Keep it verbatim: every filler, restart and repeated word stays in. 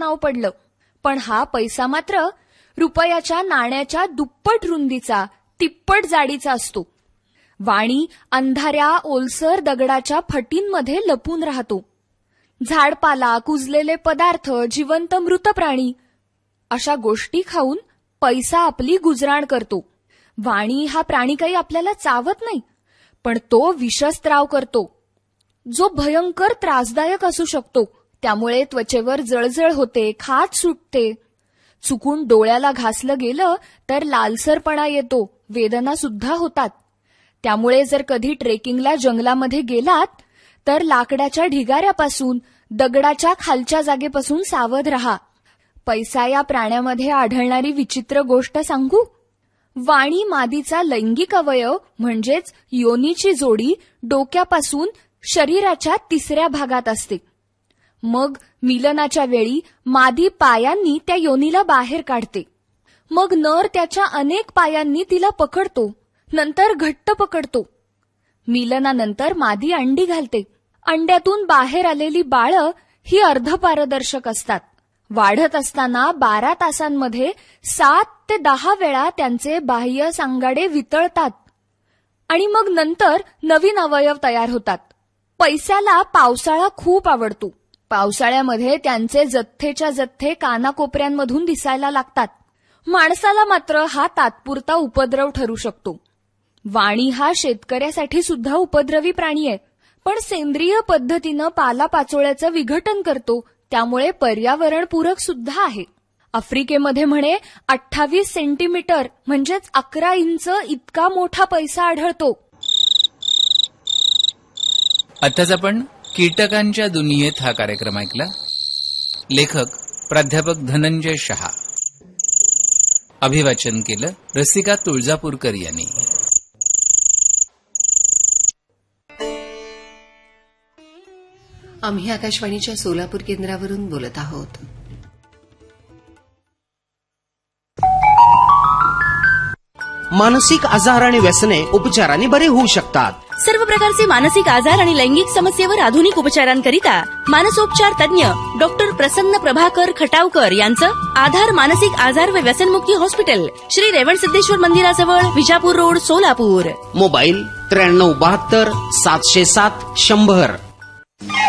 नाव पडलं. पण हा पैसा मात्र रुपयाच्या नाण्याच्या दुप्पट रुंदीचा, तिप्पट जाडीचा असतो. वाणी अंधाऱ्या ओलसर दगडाच्या फटींमध्ये लपून राहतो. झाडपाला, कुजलेले पदार्थ, जिवंत मृत प्राणी अशा गोष्टी खाऊन पैसा आपली गुजराण करतो. वाणी हा प्राणी काही आपल्याला चावत नाही, पण तो विषस्त्राव करतो, जो भयंकर त्रासदायक असू शकतो. त्यामुळे त्वचेवर जळजळ होते, खाज सुटते. चुकून डोळ्याला घासलं गेलं तर लालसरपणा येतो, वेदना सुद्धा होतात. त्यामुळे जर कधी ट्रेकिंगला जंगलामध्ये गेलात तर लाकडाच्या ढिगाऱ्यापासून, दगडाच्या खालच्या जागेपासून सावध रहा. पैसा या प्राण्यामध्ये आढळणारी विचित्र गोष्ट सांगू? वाणी मादीचा लैंगिक अवयव म्हणजेच योनीची जोडी डोक्यापासून शरीराच्या तिसऱ्या भागात असते. मग मिलनाच्या वेळी मादी पायांनी त्या योनीला बाहेर काढते. मग नर त्याच्या अनेक पायांनी तिला पकडतो, नंतर घट्ट पकडतो. मिलनानंतर मादी अंडी घालते. अंड्यातून बाहेर आलेली बाळं ही अर्धपारदर्शक असतात. वाढत असताना बारा तासांमध्ये सात ते दहा वेळा त्यांचे बाह्य सांगाडे वितळतात आणि मग नंतर नवीन अवयव तयार होतात. पैशाला पावसाळा खूप आवडतो. पावसाळ्यामध्ये त्यांचे जथ्थेच्या जथ्थे कानाकोपऱ्यांमधून दिसायला लागतात. माणसाला मात्र हा तात्पुरता उपद्रव ठरू शकतो. वाणी हा शेतकऱ्यासाठी सुद्धा उपद्रवी प्राणी आहे, पण सेंद्रिय पद्धतीनं पालापाचोळ्याचं विघटन करतो, त्यामुळे पर्यावरणपूरक सुद्धा आहे. आफ्रिकेमध्ये म्हणे अठ्ठावीस सेंटीमीटर म्हणजेच अकरा इंच इतका मोठा पैसा आढळतो. आताच आपण कीटकांच्या दुनियेत हा कार्यक्रम ऐकला. लेखक प्राध्यापक धनंजय शहा. अभिवाचन केलं रसिका तुळजापूरकर यांनी. आम्ही आकाशवाणीच्या सोलापूर केंद्रावरून बोलत आहोत. मानसिक आजार आणि व्यसने उपचाराने बरे होऊ शकतात. सर्व प्रकारचे मानसिक आजार आणि लैंगिक समस्येवर आधुनिक उपचारांकरिता मानसोपचार तज्ञ डॉक्टर प्रसन्न प्रभाकर खटावकर यांचं आधार मानसिक आजार व व्यसनमुक्ती हॉस्पिटल, श्री रेवणसिद्धेश्वर मंदिराजवळ, विजापूर रोड, सोलापूर. मोबाईल त्र्याण्णव बहात्तर सातशे सात शंभर.